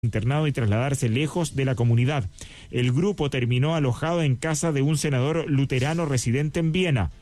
internado y trasladarse lejos de la comunidad. El grupo terminó alojado en casa de un senador luterano residente en Viena.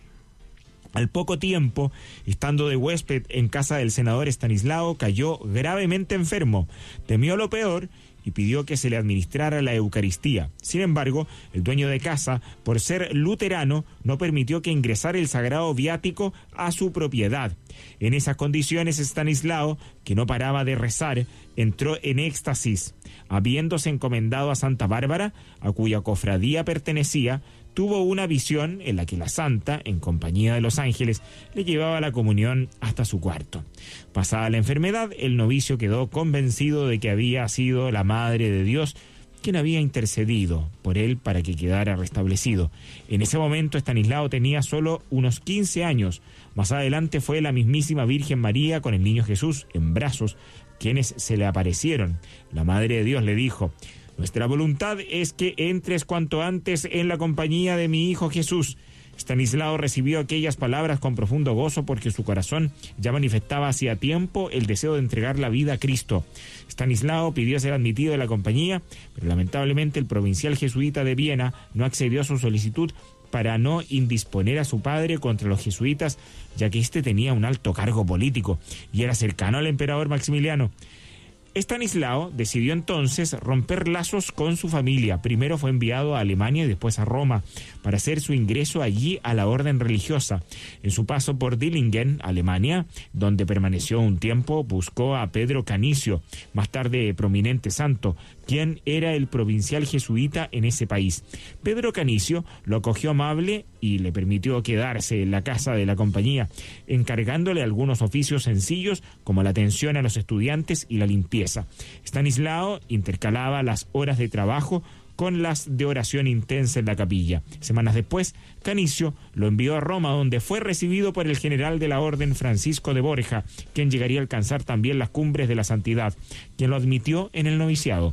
Al poco tiempo, estando de huésped en casa del senador Estanislao, cayó gravemente enfermo. Temió lo peor y pidió que se le administrara la Eucaristía. Sin embargo, el dueño de casa, por ser luterano, no permitió que ingresara el sagrado viático a su propiedad. En esas condiciones, Estanislao, que no paraba de rezar, entró en éxtasis. Habiéndose encomendado a Santa Bárbara, a cuya cofradía pertenecía, tuvo una visión en la que la santa, en compañía de los ángeles, le llevaba la comunión hasta su cuarto. Pasada la enfermedad, el novicio quedó convencido de que había sido la Madre de Dios quien había intercedido por él para que quedara restablecido. En ese momento, Estanislao tenía solo unos 15 años. Más adelante fue la mismísima Virgen María con el niño Jesús en brazos quienes se le aparecieron. La Madre de Dios le dijo: «Nuestra voluntad es que entres cuanto antes en la compañía de mi hijo Jesús». Estanislao recibió aquellas palabras con profundo gozo porque su corazón ya manifestaba hacía tiempo el deseo de entregar la vida a Cristo. Estanislao pidió ser admitido en la compañía, pero lamentablemente el provincial jesuita de Viena no accedió a su solicitud para no indisponer a su padre contra los jesuitas, ya que éste tenía un alto cargo político y era cercano al emperador Maximiliano. Estanislao decidió entonces romper lazos con su familia. Primero fue enviado a Alemania y después a Roma para hacer su ingreso allí a la orden religiosa. En su paso por Dillingen, Alemania, donde permaneció un tiempo, buscó a Pedro Canicio, más tarde prominente santo, quien era el provincial jesuita en ese país. Pedro Canicio lo acogió amable y le permitió quedarse en la casa de la compañía, encargándole algunos oficios sencillos como la atención a los estudiantes y la limpieza. Estanislao intercalaba las horas de trabajo con las de oración intensa en la capilla. Semanas después, Canicio lo envió a Roma, donde fue recibido por el general de la orden Francisco de Borja, quien llegaría a alcanzar también las cumbres de la santidad, quien lo admitió en el noviciado.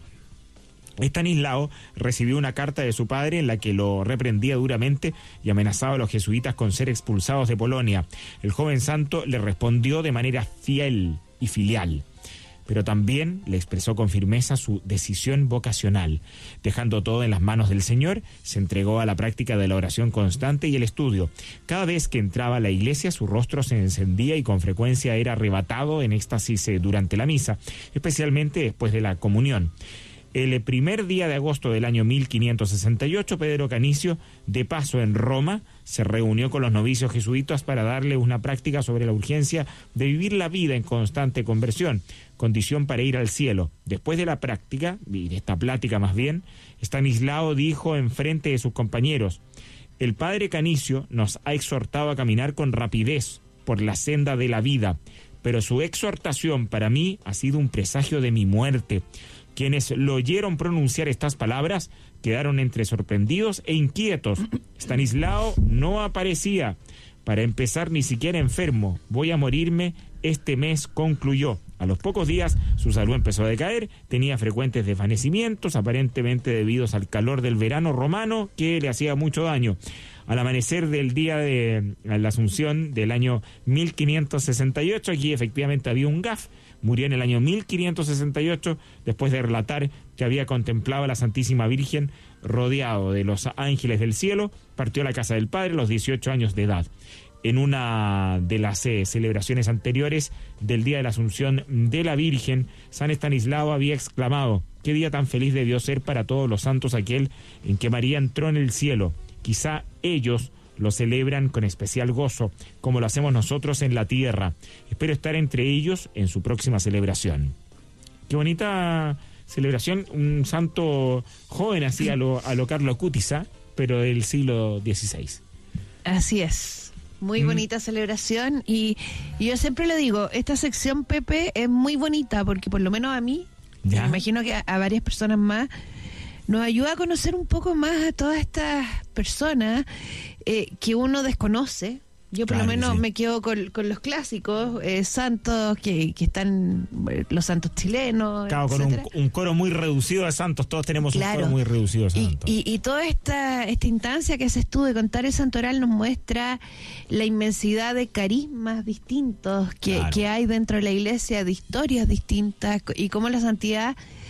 Estanislao recibió una carta de su padre en la que lo reprendía duramente y amenazaba a los jesuitas con ser expulsados de Polonia. El joven santo le respondió de manera fiel y filial, pero también le expresó con firmeza su decisión vocacional. Dejando todo en las manos del Señor, se entregó a la práctica de la oración constante y el estudio. Cada vez que entraba a la iglesia, su rostro se encendía y con frecuencia era arrebatado en éxtasis durante la misa, especialmente después de la comunión. El primer día de agosto del año 1568, Pedro Canicio, de paso en Roma, se reunió con los novicios jesuitas para darle una práctica sobre la urgencia de vivir la vida en constante conversión, condición para ir al cielo. Después de la práctica, y de esta plática más bien, Estanislao dijo en frente de sus compañeros: «El padre Canicio nos ha exhortado a caminar con rapidez por la senda de la vida, pero su exhortación para mí ha sido un presagio de mi muerte». Quienes lo oyeron pronunciar estas palabras quedaron entre sorprendidos e inquietos. Estanislao no aparecía. Para empezar, ni siquiera enfermo. «Voy a morirme este mes», concluyó. A los pocos días su salud empezó a decaer, tenía frecuentes desvanecimientos, aparentemente debidos al calor del verano romano que le hacía mucho daño. Al amanecer del día de la Asunción del año 1568, aquí efectivamente había un gaf. Murió en el año 1568 después de relatar que había contemplado a la Santísima Virgen rodeado de los ángeles del cielo. Partió a la casa del Padre a los 18 años de edad. En una de las celebraciones anteriores del Día de la Asunción de la Virgen, San Estanislao había exclamado: «Qué día tan feliz debió ser para todos los santos aquel en que María entró en el cielo. Quizá ellos lo celebran con especial gozo, como lo hacemos nosotros en la tierra. Espero estar entre ellos en su próxima celebración». Qué bonita celebración, un santo joven así a lo Carlo Acutis, pero del siglo XVI. Así es. Muy bonita celebración y yo siempre le digo, esta sección, Pepe, es muy bonita porque por lo menos a mí, me imagino que a varias personas más, nos ayuda a conocer un poco más a todas estas personas que uno desconoce. Yo por lo menos me quedo con los clásicos, santos que están, los santos chilenos. Claro, con un coro muy reducido de santos, todos tenemos un coro muy reducido de santos. Y toda esta instancia que haces tú de contar el santoral nos muestra la inmensidad de carismas distintos que hay dentro de la iglesia, de historias distintas, y cómo la santidad